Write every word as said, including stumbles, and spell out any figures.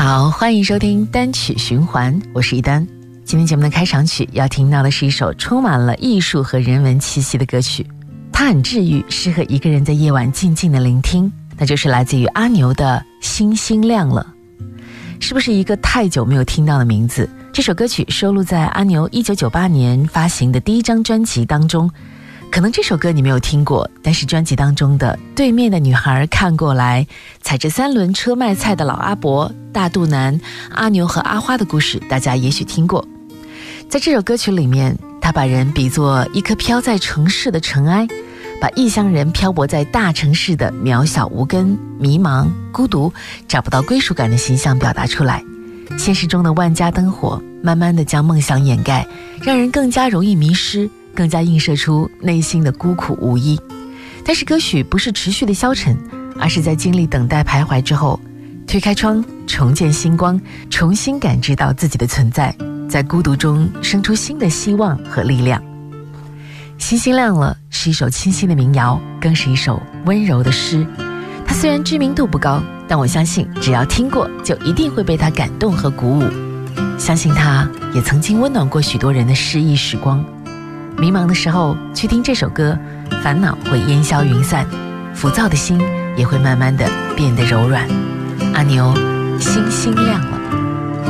好，欢迎收听单曲循环，我是一丹。今天节目的开场曲要听到的是一首充满了艺术和人文气息的歌曲，它很治愈，适合一个人在夜晚静静的聆听，那就是来自于阿牛的《星星亮了》。是不是一个太久没有听到的名字？这首歌曲收录在阿牛一九九八年发行的第一张专辑当中。可能这首歌你没有听过，但是专辑当中的《对面的女孩看过来》、踩着三轮车卖菜的老阿伯、大肚腩、阿牛和阿花的故事，大家也许听过。在这首歌曲里面，他把人比作一颗飘在城市的尘埃，把异乡人漂泊在大城市的渺小无根、迷茫、孤独、找不到归属感的形象表达出来。现实中的万家灯火慢慢地将梦想掩盖，让人更加容易迷失，更加映射出内心的孤苦无依。但是歌曲不是持续的消沉，而是在经历等待徘徊之后，推开窗，重见星光，重新感知到自己的存在，在孤独中生出新的希望和力量。星星亮了是一首清新的民谣，更是一首温柔的诗。它虽然知名度不高，但我相信只要听过，就一定会被它感动和鼓舞。相信它也曾经温暖过许多人的失意时光。迷茫的时候去听这首歌，烦恼会烟消云散，浮躁的心也会慢慢的变得柔软。阿牛，星星亮了。